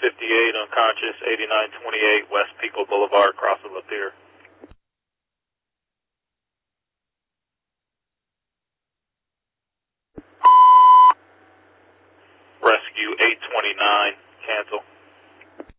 58, unconscious, 8928 West Pico Boulevard, across the Lapeer.